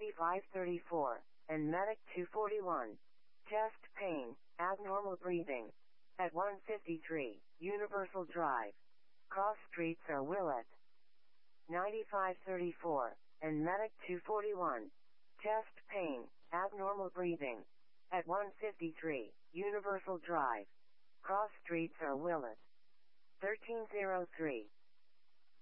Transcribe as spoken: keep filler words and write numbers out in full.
ninety-five thirty-four, and Medic two forty-one. Chest pain, abnormal breathing. At one fifty-three, Universal Drive. Cross streets are Willett. ninety-five thirty-four, and Medic two forty-one. Chest pain, abnormal breathing. At one fifty-three, Universal Drive. Cross streets are Willett. thirteen oh three,